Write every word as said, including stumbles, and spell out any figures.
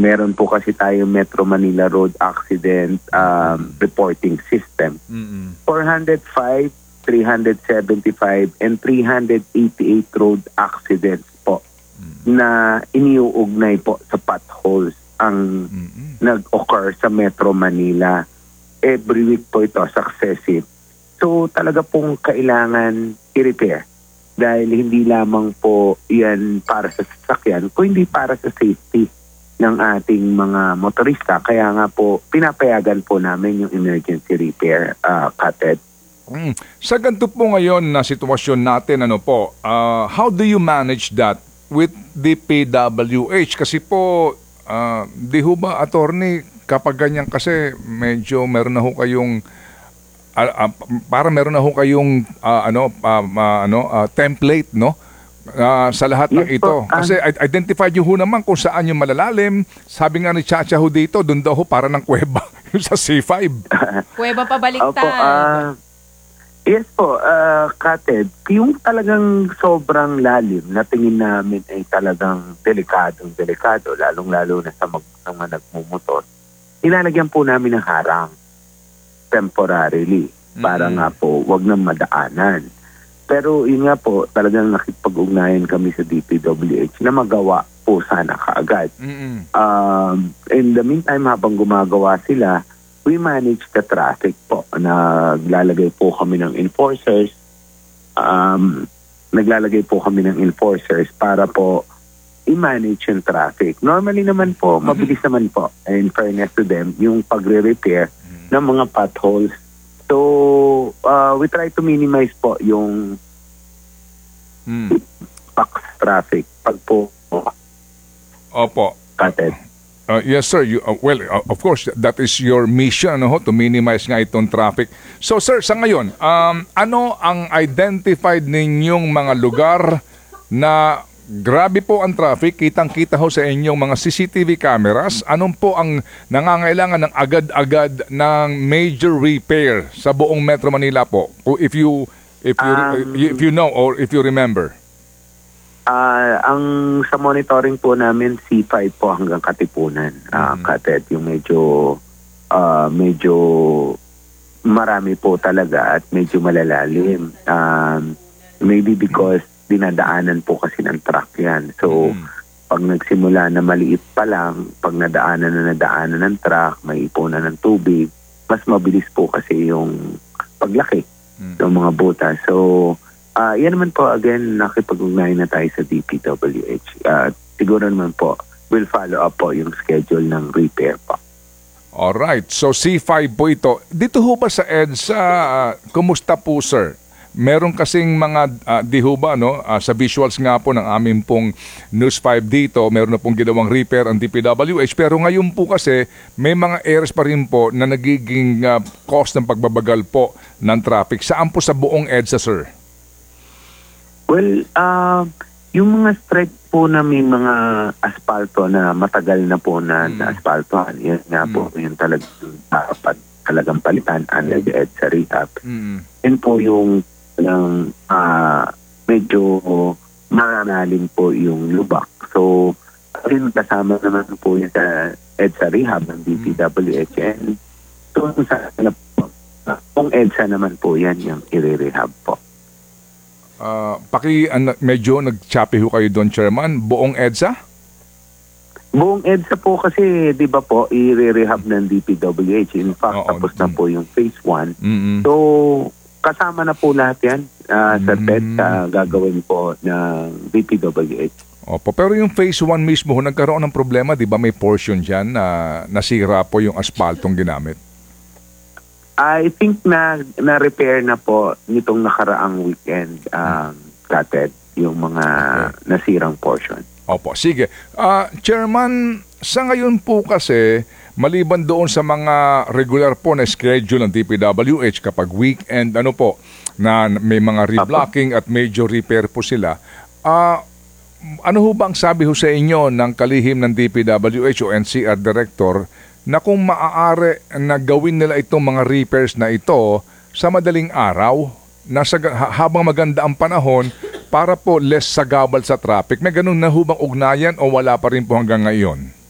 meron po kasi tayo Metro Manila Road Accident um, Reporting System. Mm-mm. four oh five, three seventy-five, and three eighty-eight road accidents po mm-hmm. na iniuugnay po sa potholes ang mm-hmm. nag-occur sa Metro Manila. Every week po ito, successive. So talaga pong kailangan i-repair dahil hindi lamang po yan para sa sasakyan, kundi para sa safety ng ating mga motorista. Kaya nga po, pinapayagan po namin yung emergency repair, uh, Kated. Mm. Sa ganito po ngayon na sitwasyon natin, ano po, uh, how do you manage that with the P W H? Kasi po, uh, di ho ba, attorney, kapag ganyan kasi medyo meron na ho kayong Uh, uh, para meron na ho kayong uh, ano uh, uh, ano uh, template, no, uh, sa lahat ng yes, ito. Po, kasi um, identify nyo ho naman kung saan yung malalalim. Sabi nga ni Chacha ho dito, doon daw ho para ng kuweba yung sa C five. Kuweba pabaliktad. Opo, uh, yes po, uh, Kated, yung talagang sobrang lalim na tingin namin ay talagang delikadong delikado, lalong-lalo na sa mag, mga nagmumotor. Ilalagyan po namin ng harang temporarily para mm-hmm. nga po wag nang madaanan. Pero yun nga po, talagang nakipag-ugnayan kami sa D P W H na magawa po sana kaagad. Mm-hmm. Um, in the meantime, habang gumagawa sila, we manage the traffic po. Naglalagay po kami ng enforcers. Um, naglalagay po kami ng enforcers para po i-manage yung traffic. Normally naman po, mabilis naman po, in fairness to them, yung pagre-repair ng mga potholes. So, uh, we try to minimize po yung hmm. box traffic pag po Opo. Kated. Uh, yes, sir. You, uh, well, uh, of course, that is your mission, no, to minimize nga itong traffic. So, sir, sa ngayon, um, ano ang identified ninyong mga lugar na grabe po ang traffic, kitang-kita ho sa inyong mga C C T V cameras? Anong po ang nangangailangan ng agad-agad ng major repair sa buong Metro Manila po? If you if you um, if you know or if you remember. Uh, ang sa monitoring po namin C five po hanggang Katipunan, uh, mm-hmm. Kated, yung medyo uh, medyo marami po talaga at medyo malalalim. Um, maybe because dinadaanan po kasi ng truck yan. So, mm. pag nagsimula na maliit pa lang, pag nadaanan na nadaanan ng truck, may ipunan ng tubig, mas mabilis po kasi yung paglaki mm. ng mga butas. So, uh, yan naman po, again, nakipag-ugnayan na tayo sa D P W H. Uh, siguro naman po, we'll follow up po yung schedule ng repair po. Alright. So, C five po ito. Dito ho ba sa EDSA, uh, kumusta po, sir? Meron kasing mga, uh, di ho ba, no? Uh, sa visuals nga po ng aming pong News five dito, meron na pong ginawang repair ang D P W H. Pero ngayon po kasi, may mga areas pa rin po na nagiging uh, cause ng pagbabagal po ng traffic. Saan po sa buong EDSA, sir? Well, uh, yung mga stretch po na may mga asfalto na matagal na po na, mm. na asfaltohan, yan nga mm. po, yung talagang dapat talagang palitan under the EDSA rehab. Mm. Yan po yung ng uh, medyo maranalim po yung lubak. So, rin kasama naman po yun sa EDSA rehab ng D P W H. And so, sa uh, kung EDSA naman po yan yung i-rehab po. Uh, paki, uh, medyo nag-choppy ho kayo doon, Chairman. Buong EDSA? Buong EDSA po kasi, di ba po, i-rehab ng D P W H. In fact, Oo, tapos na po yung phase one. Mm-hmm. So, kasama na po lahat yan uh, sa T E D uh, gagawin po ng D P W H. Opo, pero yung phase one mismo, nagkaroon ng problema, di ba may portion dyan na nasira po yung asphaltong ginamit? I think na na-repair na po nitong nakaraang weekend, um, Kated, yung mga okay. nasirang portion. Opo, sige. Uh, Chairman, sa ngayon po kasi, maliban doon sa mga regular po na schedule ng D P W H kapag weekend, ano po, na may mga reblocking at major repair po sila, uh, ano ho bang sabi ho sa inyo ng kalihim ng D P W H o N C R Director na kung maaari na gawin nila itong mga repairs na ito sa madaling araw, na sa, habang maganda ang panahon, para po less sagabal sa traffic? May ganun na hubang ugnayan o wala pa rin po hanggang ngayon?